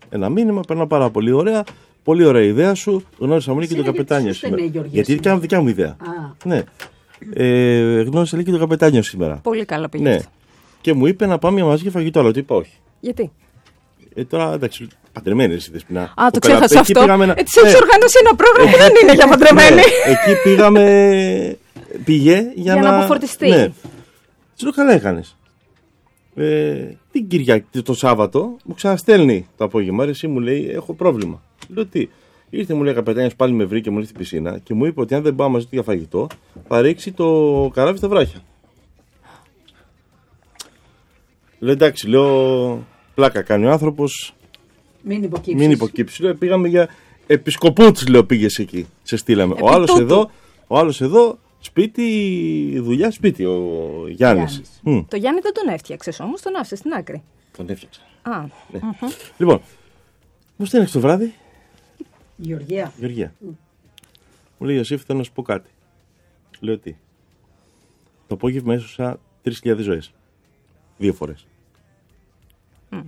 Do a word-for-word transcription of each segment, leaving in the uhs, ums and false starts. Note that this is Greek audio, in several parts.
ένα μήνυμα, περνάω πάρα πολύ ωραία. Πολύ ωραία ιδέα σου. Γνώρισα Μόνη και τον Καπετάνιο σήμερα. Γιατί είναι δικιά μου ιδέα. Ναι. Ε, γνώρισα λίγο και τον Καπετάνιο σήμερα. Πολύ καλά πήγε. Ναι. Και μου είπε να πάμε μαζί για φαγητό, αλλά του είπα όχι. Γιατί? Ε, τώρα εντάξει, παντρεμένη εσύ Δεσπινά. Α, το ξέχασα αυτό. Πήγαμε... Ε, της έχεις οργανώσει ένα πρόγραμμα που δεν είναι για παντρεμένη. Ναι, εκεί πήγαμε. Πήγε για, για να... να αποφορτιστεί. Ναι. Της λέω καλά έκανες. Ε, την Κυριακή, το Σάββατο, μου ξαναστέλνει το απόγευμα. Εσύ μου λέει: έχω πρόβλημα. Λέω τι. Ήρθε, μου λέει, Καπετάνιος πάλι με βρήκε, μου λέει στην πισίνα και μου είπε ότι αν δεν πάω μαζί του για φαγητό, θα ρίξει το καράβι στα βράχια. Λέω εντάξει, λέω πλάκα κάνει ο άνθρωπος. Μην υποκύψεις. Μην υποκύψεις. Λέω πήγαμε για επισκοπούτς, λέω πήγες εκεί. Σε στείλαμε. Ο άλλος εδώ, ο άλλος εδώ. Σπίτι, δουλειά, σπίτι ο Γιάννης. Mm. Το Γιάννη δεν τον έφτιαξες όμως, τον άφησες στην άκρη. Τον έφτιαξα. Α. Ναι. Mm-hmm. Λοιπόν, μου στέλνεις το βράδυ. Γεωργία. Γεωργία. Mm. Μου λέει Ιωσήφ, θέλω να σου πω κάτι. Λέω τι. Το απόγευμα έσωσα τρεις χιλιάδες ζωές. Δύο φορές. Mm.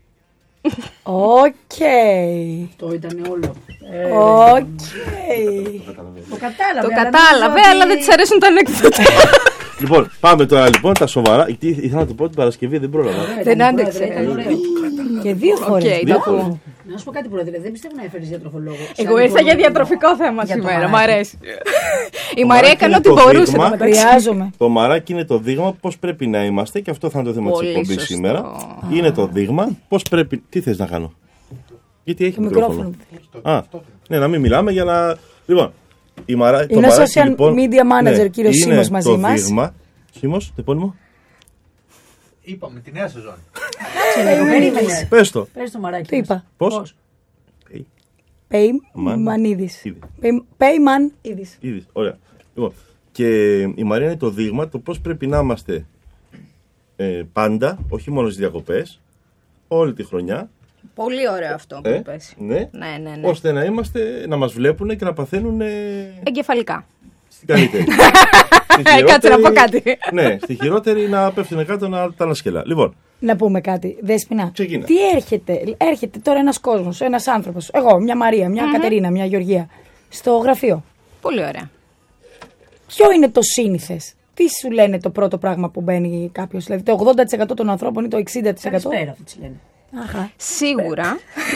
Οκ. Αυτό ήταν όλο. Οκ. Το κατάλαβε. Το κατάλαβε, αλλά δεν της αρέσουν τα ανέκδοτα. Λοιπόν, πάμε τώρα λοιπόν τα σοβαρά. Ήθελα να το πω την Παρασκευή, δεν πρόλαβα. Δεν άντεξε. Και δύο φορές. Να σου πω κάτι, Πρόεδρε, δεν πιστεύω να έφερες διατροφολόγο. Εγώ ήρθα για διατροφικό θέμα σήμερα. Μ' αρέσει. Η Μαρία έκανε ό,τι μπορούσε. Χρειάζομαι. Το μαράκι είναι το δείγμα πώς πρέπει να είμαστε και αυτό θα είναι το θέμα της εκπομπής σήμερα. Είναι το δείγμα πώς πρέπει. Τι θες να κάνω? Γιατί έχει μικρόφωνο. Α, ναι, να μην μιλάμε για να. Λοιπόν, η Μαρά, είναι το social λοιπόν, media manager, ναι, κύριος Σίμος μαζί μας. Είναι το δείγμα. Σίμος, το επώνυμο. Είπαμε τη νέα σεζόν. Πες το. Πες το Μαράκι. Το είπα. Πώς? Πέιμανίδης. Πέιμανίδης. Ωραία. Λοιπόν, και η Μαρία είναι το δείγμα το πώς πρέπει να είμαστε ε, πάντα, όχι μόνο στις διακοπές, όλη τη χρονιά. Πολύ ωραίο αυτό που ε, είπες. Ναι, ναι, ναι, ναι. Ώστε να είμαστε, να μας βλέπουν και να παθαίνουν εγκεφαλικά. Στην καλύτερη. Κάτσε να πω κάτι. Ναι, στη χειρότερη να πέφτουν κάτω να τα ανασκελά. Λοιπόν. Να πούμε κάτι, Δέσποινα. Ξεκίνα. Τι έρχεται, έρχεται τώρα ένας κόσμος, ένας άνθρωπος, εγώ, μια Μαρία, μια mm-hmm. Κατερίνα, μια Γεωργία, στο γραφείο. Πολύ ωραία. Ποιο είναι το σύνηθες? Τι σου λένε το πρώτο πράγμα που μπαίνει κάποιος? Δηλαδή το ογδόντα τοις εκατό των ανθρώπων ή το εξήντα τοις εκατό? Καλησπέρα, αυτό τις λένε. Αχα. Σίγουρα.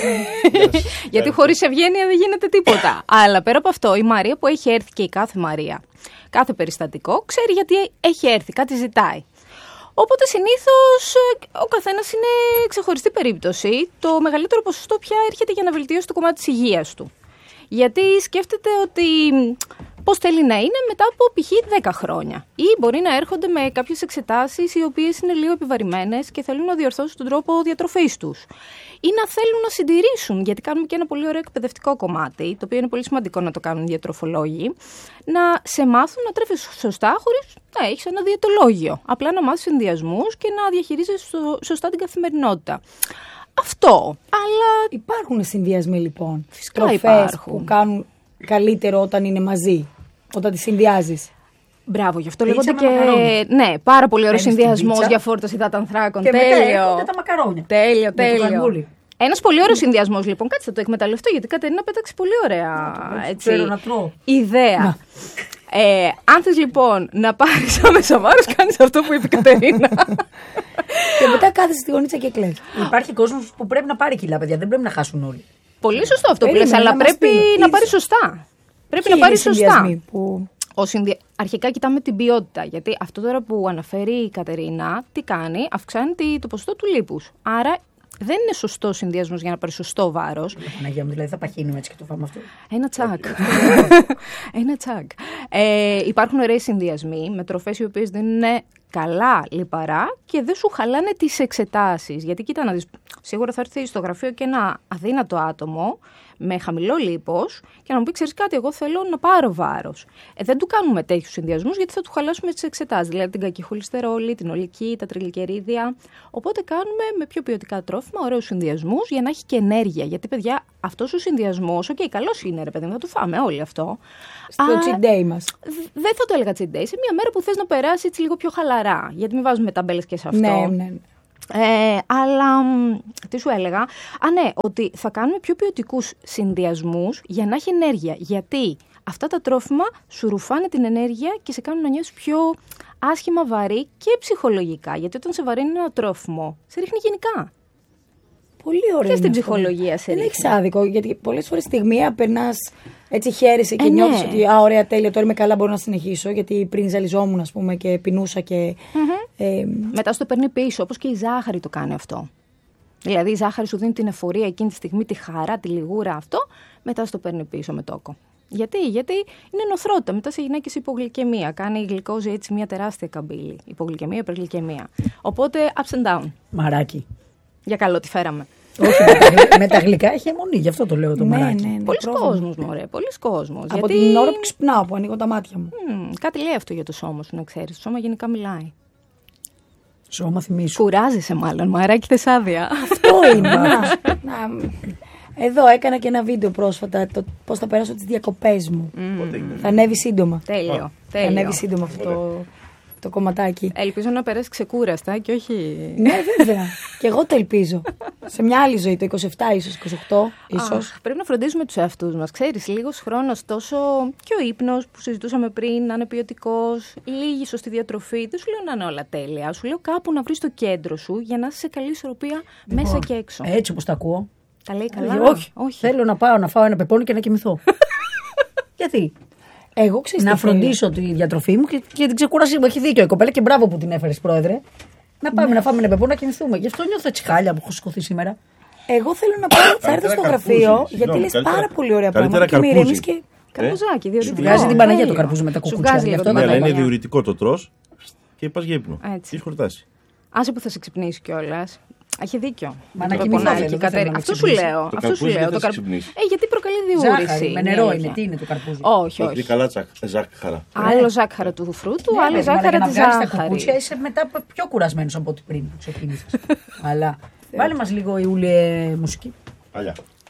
Γιατί χωρίς ευγένεια δεν γίνεται τίποτα. Αλλά πέρα από αυτό, η Μαρία που έχει έρθει και η κάθε Μαρία, κάθε περιστατικό, ξέρει γιατί έχει έρθει, κάτι ζητάει. Οπότε συνήθως ο καθένας είναι ξεχωριστή περίπτωση. Το μεγαλύτερο ποσοστό πια έρχεται για να βελτιώσει το κομμάτι της υγείας του. Γιατί σκέφτεται ότι πώς θέλει να είναι μετά από π.χ. δέκα χρόνια. Ή μπορεί να έρχονται με κάποιες εξετάσεις οι οποίες είναι λίγο επιβαρημένες και θέλουν να διορθώσουν τον τρόπο διατροφής τους. Ή να θέλουν να συντηρήσουν, γιατί κάνουμε και ένα πολύ ωραίο εκπαιδευτικό κομμάτι, το οποίο είναι πολύ σημαντικό να το κάνουν οι διατροφολόγοι, να σε μάθουν να τρέφεις σωστά χωρίς να έχεις ένα διαιτολόγιο. Απλά να μάθεις συνδυασμούς και να διαχειρίζεσαι σωστά την καθημερινότητα. Αυτό, αλλά... Υπάρχουν συνδυασμοί λοιπόν. Φυσικά τροφές υπάρχουν. Που κάνουν καλύτερο όταν είναι μαζί, όταν τις συνδυάζεις. Μπράβο, γι' αυτό Πίτσα λέγονται και. μακαρόνια. Ναι, πάρα πολύ ωραίο Παίρνεις συνδυασμό την για φόρτωση υδατανθράκων. Και Τέλειο. μετά έρχονται τα μακαρόνια. Τέλειο, Με το τέλειο. γαργούλι. Ένας πολύ ωραίος συνδυασμός λοιπόν. Κάτσε, θα το εκμεταλλευτώ γιατί η Κατερίνα πέταξε πολύ ωραία έτσι, Ξέρω να τρώω. ιδέα. Ε, αν θες λοιπόν να πάρεις άμεσα βάρος, κάνεις αυτό που είπε η Κατερίνα. Και μετά κάθεσαι στη γωνίτσα και κλαις. Υπάρχει κόσμος που πρέπει να πάρει κιλά, παιδιά. Δεν πρέπει να χάσουν όλοι. Πολύ σωστό αυτό που Περίμενε, λες, αλλά να μας πρέπει πει. να πάρεις σωστά. Πρέπει Ποιοι να πάρεις είναι οι σωστά. συνδυασμοί που... Ο συνδυα... Αρχικά κοιτάμε την ποιότητα, γιατί αυτό τώρα που αναφέρει η Κατερίνα, τι κάνει, αυξάνει το ποσοστό του λίπους. Άρα δεν είναι σωστό συνδυασμός για να πάρει σωστό βάρος. Παναγία μου, δηλαδή θα παχύνουμε έτσι και το φάμε αυτό. Ένα τσακ. Ένα τσακ. Ε, υπάρχουν ωραίοι συνδυασμοί με τροφές οι οποίες δεν είναι καλά λιπαρά και δεν σου χαλάνε τις εξετάσεις. Γιατί κοίτα να δεις, σίγουρα θα έρθει στο γραφείο και ένα αδύνατο άτομο με χαμηλό λίπος και να μου πει: ξέρεις κάτι, εγώ θέλω να πάρω βάρος. Ε, δεν του κάνουμε τέτοιους συνδυασμούς γιατί θα του χαλάσουμε τις εξετάσεις. Δηλαδή την κακή χολυστερόλη, την ολική, τα τριγλικερίδια. Οπότε κάνουμε με πιο ποιοτικά τρόφιμα ωραίους συνδυασμούς για να έχει και ενέργεια. Γιατί, παιδιά, αυτός ο συνδυασμός, οκ, okay, καλός είναι, ρε παιδί μου, θα το φάμε όλοι αυτό. Στο cheat day μας. Δεν θα το έλεγα cheat day. Σε μια μέρα που θες να περάσει έτσι λίγο πιο χαλαρά. Γιατί μην βάζουμε ταμπέλες και σε αυτό. Ναι, ναι. Ε, αλλά, μ, τι σου έλεγα, α ναι, ότι θα κάνουμε πιο ποιοτικούς συνδυασμούς για να έχει ενέργεια. Γιατί αυτά τα τρόφιμα σου ρουφάνε την ενέργεια και σε κάνουν να νιώσεις πιο άσχημα, βαρύ και ψυχολογικά. Γιατί όταν σε βαρύνει ένα τρόφιμο, σε ρίχνει γενικά. Πολύ ωραία. Και στην ψυχολογία σε Δεν ρίχνει. έχει άδικο, γιατί πολλές φορές στιγμία περνά έτσι, χαίρεσαι και Ε, νιώθεις ναι. ότι α, ωραία, τέλεια, τώρα είμαι καλά, μπορώ να συνεχίσω. Γιατί πριν ζαλιζόμουν, ας πούμε, και πεινούσα και. Mm-hmm. Ε, Μετά σου το παίρνει πίσω, όπως και η ζάχαρη το κάνει αυτό. Δηλαδή η ζάχαρη σου δίνει την εφορία εκείνη τη στιγμή, τη χαρά, τη λιγούρα αυτό, μετά σου το παίρνει πίσω με τόκο. Γιατί, γιατί είναι νοθρότητα. Μετά σε γυναίκες υπογλυκαιμία. Κάνει η γλυκόζη έτσι μια τεράστια καμπύλη. Υπογλυκαιμία, υπεργλυκαιμία. Οπότε ups and down. Μαράκι. Για καλό τη φέραμε. Όχι, με τα, γλυ- με τα γλυκά έχει αιμονή, γι' αυτό το λέω το ναι, μαράκι. ναι, ναι, Πολλοί πρόβλημα. κόσμος, μωρέ. Πολλοί κόσμος. Από γιατί... την ώρα που ξυπνάω, που ανοίγω τα μάτια μου. Μμ, κάτι λέει αυτό για το σώμα σου, να ξέρεις. Το σώμα γενικά μιλάει. Σώμα θυμίσου. Κουράζεσαι μάλλον, μαράκι θες άδεια. Αυτό είναι. να, να, εδώ έκανα και ένα βίντεο πρόσφατα, το πώς θα περάσω τις διακοπές μου. Θα ανέβει σύντομα. Τέλειο. Θα τέλειο. ανέβει σύντομα αυτό το, το κομματάκι. Ελπίζω να περάσει ξεκούραστα και όχι. Ναι, βέβαια. Και εγώ το ελπίζω. Σε μια άλλη ζωή, το είκοσι επτά ίσως, είκοσι οκτώ ίσως. Αχ, πρέπει να φροντίζουμε τους εαυτούς μας. Ξέρεις, λίγος χρόνος, τόσο και ο ύπνος που συζητούσαμε πριν, να είναι ποιοτικός, λίγη σωστή διατροφή. Δεν σου λέω να είναι όλα τέλεια. Σου λέω κάπου να βρεις το κέντρο σου για να είσαι σε καλή ισορροπία μέσα και έξω. Έτσι όπως τα ακούω. Τα λέει καλά. Ε, όχι. όχι. Θέλω να πάω να φάω ένα πεπόνι και να κοιμηθώ. Γιατί? Εγώ ξέρω Να φροντίσω τη διατροφή μου και, και την ξεκούρασή μου. Έχει δίκιο η κοπέλα και μπράβο που την έφερε, πρόεδρε. Να πάμε να φάμε ένα πεπόνι να κοιμηθούμε. Γι' αυτό νιώθω έτσι χάλια που έχω σηκωθεί σήμερα. Εγώ θέλω να πάω, θα έρθω στο Καλύτερα γραφείο, καρπούζι, γιατί συγγνώμη, λες καλύτερα- πάρα πολύ ωραία καλύτερα πράγματα. Και με καρπούζι. ηρεμείς και. Καρπουζάκι, διορυτικό. βγάζει την Παναγία το Τέλειο. καρπούζι με τα Σου κουκούτσια, βγάζει γι' λίγο αυτό την Ναι, αλλά είναι Παναγία. διουρητικό το τρως και πας για ύπνο. Έτσι. Έχεις χορτάσει. Άσε που θα σε ξυπνήσει κιόλα. Έχει δίκιο. Μα Το να κοιμηθώ, πεπονάκι, θέλω, δεν Κατέρι- θέλω να με Αυτό σου ξυπνήσει. λέω. Το Αυτό σου καρπούζι λέω. δεν Το θα καρ- σε ξυπνήσει. Ε, γιατί προκαλεί διούρηση. Ζάχαρη, με η νερό αλήθεια. είναι. Τι είναι το καρπούζι? Όχι, Όχι, όχι. καλά τσακ, ζάχαρα. Άλλο ζάχαρα του φρούτου, Ναι, άλλη παιδί μου, αλλά ζάχαρα για τη να βγάλεις τα ζάχαρη. κουκούτσια είσαι μετά πιο κουρασμένος από ό,τι πριν που ξεκίνησες. Αλλά βάλε μας λίγο Ιούλιε μουσική. Παλιά.